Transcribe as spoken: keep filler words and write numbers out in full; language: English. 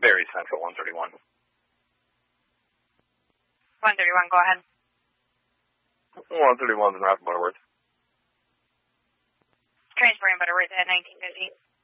very central, one thirty-one. one thirty-one, go ahead. one thirty-one's in Rapid Butterworth. Transferring Butterworth at nineteen fifty.